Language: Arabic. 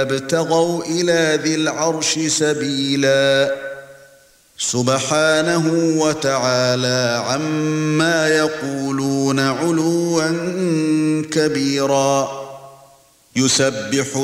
ابتغوا إلى ذي العرش سبيلا سبحانه وتعالى عما يقولون علوا كبيرا يسبح